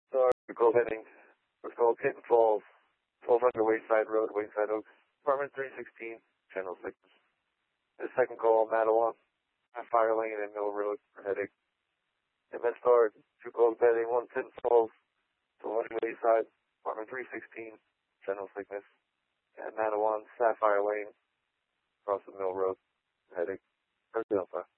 So our goal heading was called Kitten Falls, 1200 Wayside Road, Wayside Oaks, apartment 316, General Sickness. The second call, Mattawan, Fire Lane and Mill Road for headache. Event start, 2 calls heading, 1 Kitten Falls, 1200 Wayside, apartment 316, General Sickness. And Mattawan, Sapphire Lane, across the Mill Road, headache.